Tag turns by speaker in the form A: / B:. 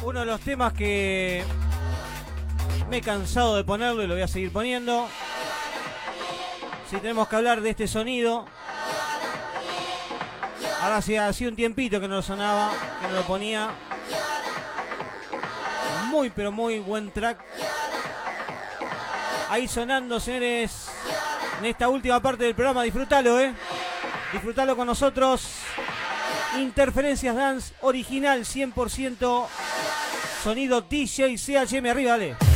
A: Uno de los temas que me he cansado de ponerlo y lo voy a seguir poniendo. Si tenemos que hablar de este sonido. Ahora sí, hacía un tiempito que no lo sonaba, que no lo ponía. Muy, pero muy buen track. Ahí sonando, señores, en esta última parte del programa. Disfrútalo, Disfrútalo con nosotros. Interferencias Dance original 100%. Sonido DJ CHM. Arriba, dale.